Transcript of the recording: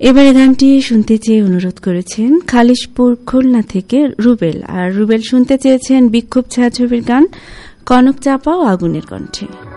এবারে গানটি শুনতে চেয়ে অনুরোধ করেছেন খালিশপুর খুলনা থেকে রুবেল, আর রুবেল শুনতে চেয়েছেন বিক্ষোভ ছায়াছবির গান কনক চাপা ও আগুনের কণ্ঠে।